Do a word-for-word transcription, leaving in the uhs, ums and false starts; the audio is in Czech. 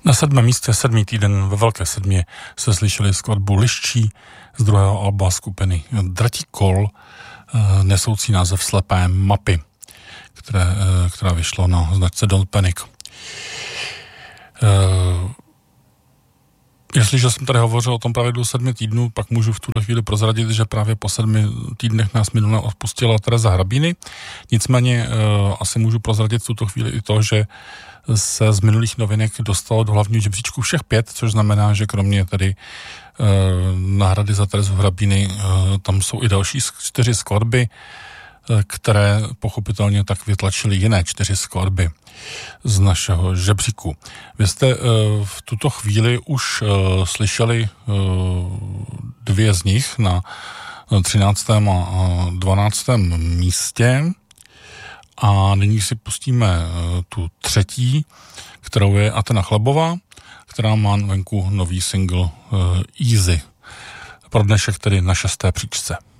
Na sedmém místě sedmý týden ve Velké sedmě se slyšeli skladbu Liščí z druhého alba skupiny Dratí kol, nesoucí název Slepé mapy, které, která vyšlo na značce Don't Panic. Jestliže jsem tady hovořil o tom pravidlu sedmi týdnů, pak můžu v tuto chvíli prozradit, že právě po sedmi týdnech nás minule odpustila Tereza Hrabiny. Nicméně asi můžu prozradit v tuto chvíli i to, že se z minulých novinek dostalo do hlavního žebříčku všech pět, což znamená, že kromě tedy e, náhrady za Terezu Hrabiny e, tam jsou i další čtyři skladby, e, které pochopitelně tak vytlačily jiné čtyři skladby z našeho žebříku. Vy jste e, v tuto chvíli už e, slyšeli e, dvě z nich na třináctém a dvanáctém místě. A nyní si pustíme tu třetí, kterou je Atena Chlebová, která má venku nový single Easy. Pro dnešek tedy na šesté příčce.